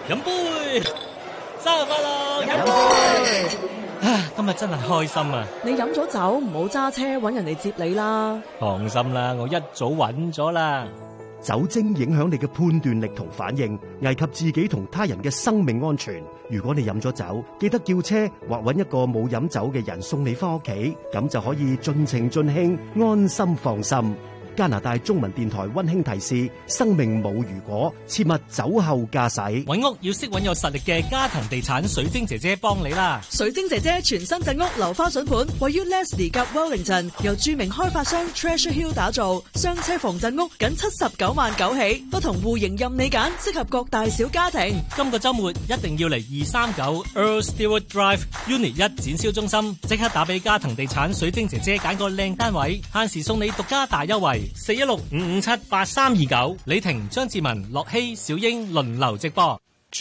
飲杯，生日快樂！飲杯！啊，今日真係開心啊！ 你飲咗酒唔好揸車搵人嚟接你啦。 放心啦，我一早揾咗啦。 酒精影響你嘅判斷力同反應，危及自己同他人嘅生命安全。如果你飲咗酒，記得叫車或搵一個冇飲酒嘅人送你返屋企，咁就可以盡情盡興，安心放心。加拿大中文電台溫馨提示：生命冇如果，切勿酒後駕駛。 揾屋要識揾有實力嘅家騰地產水晶姐姐幫你啦。 水晶姐姐全新鎮屋樓花筍盤，位於 Leslie 及 Wellington， 由著名開發商 Treasure Hill 打造，雙車房鎮屋僅79萬9起，不同戶型任你揀，適合各大小家庭。 今個週末一定要嚟239 Earl Stewart Drive Unit 1展銷中心，即刻打俾家騰地產水晶姐姐揀個靚單位，限時送你獨家大優惠。416-557-8329，李婷、張志文、樂希、小英輪流直播。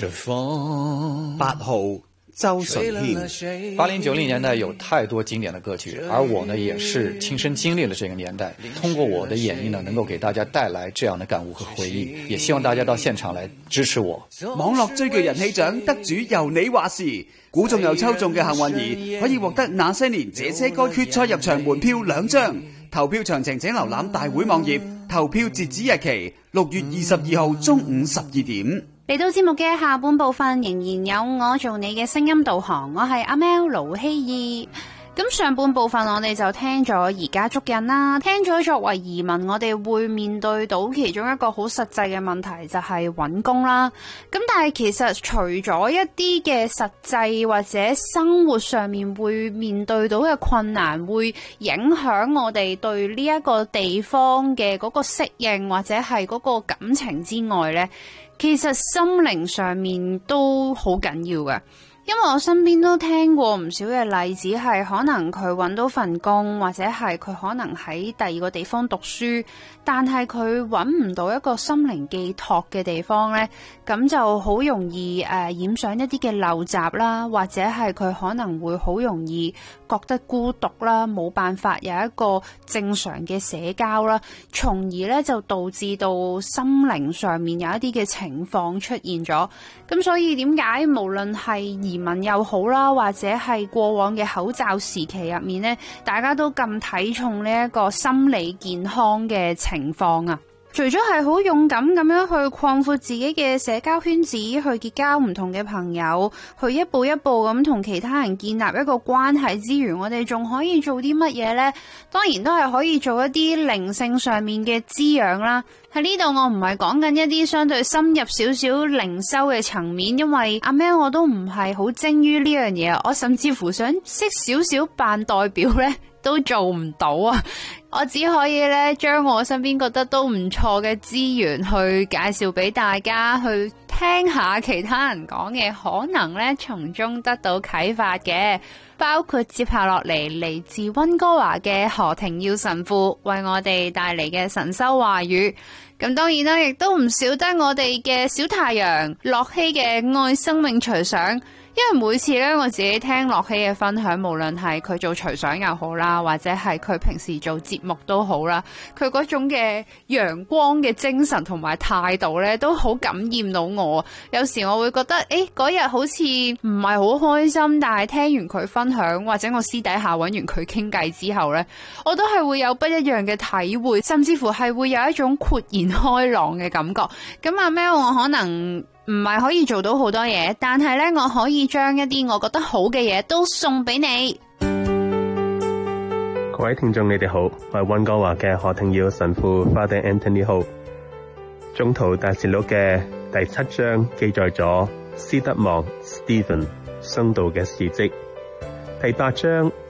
8號周順憲。80、90年代有太多經典的歌曲，而我呢也是親身經歷了這個年代，通過我的演繹呢，能夠給大家帶來這樣的感悟和回憶，也希望大家到現場來支持我。 網絡追劇人氣獎得主由你話事，估中又抽中嘅幸運兒可以獲得那些年這些歌決賽入場門票2張。投票詳情請瀏覽大會網頁，投票截止日期6月22號中午12點。 嚟到節目嘅下半部分，仍然有我做你嘅聲音導航，我係阿 Mel 盧希義。咁上半部分我哋就聽咗移加足印啦，聽咗作為移民我哋會面對到其中一個好實際嘅問題就係揾工啦。咁但係其實除咗一啲嘅實際或者生活上面會面對到嘅困難，會影響我哋對呢一個地方嘅嗰個適應或者係嗰個感情之外呢，其實心靈上面都好緊要嘅。因為我身邊都聽過唔少嘅例子，係可能佢揾到份工，或者係佢可能喺第二個地方讀書，但係佢揾唔到一個心靈寄託嘅地方呢，咁就好容易染上一啲嘅陋習啦，或者係佢可能會好容易覺得孤獨啦，冇辦法有一個正常嘅社交啦，從而呢就導致到心靈上面有一啲嘅情況出現咗。咁所以點解無論係移民又好啦，或者係過往嘅口罩時期入面呢，大家都咁睇重呢一個心理健康嘅情況啊？除咗係好勇敢咁樣去擴闊自己嘅社交圈子，去結交唔同嘅朋友，去一步一步咁同其他人建立一個關係之餘，我哋仲可以做啲乜嘢呢？當然都係可以做一啲靈性上面嘅滋養啦。喺呢度我唔係講緊一啲相對深入少少靈修嘅層面，因為阿 Mel 我都唔係好精於呢樣嘢，我甚至乎想識少少扮代表呢都做唔到啊！我只可以咧將我身邊覺得都唔錯嘅資源去介紹俾大家，去聽下其他人講嘅，可能咧從中得到啟發嘅。包括接下落嚟嚟自溫哥華嘅何庭耀神父為我哋帶嚟嘅神修話語。咁當然啦，亦都唔少得我哋嘅小太陽樂希嘅愛生命隨想。因為每次咧，我自己聽樂希嘅分享，無論係佢做隨想又好啦，或者係佢平時做節目都好啦，佢嗰種嘅陽光嘅精神同埋態度咧，都好感染到我。有時我會覺得，嗰日好似唔係好開心，但係聽完佢分享，或者我私底下揾完佢傾偈之後咧，我都係會有不一樣嘅體會，甚至乎係會有一種豁然開朗嘅感覺。咁阿 Mel 我可能唔係可以做到好多嘢，但係咧我可以將一啲我覺得好嘅嘢都送俾你。 各位聽眾你哋好，我係溫哥華嘅何庭耀神父 Father Anthony Ho。宗徒大事錄嘅第7章記載咗斯德望 Stephen 殉道嘅事蹟，第8章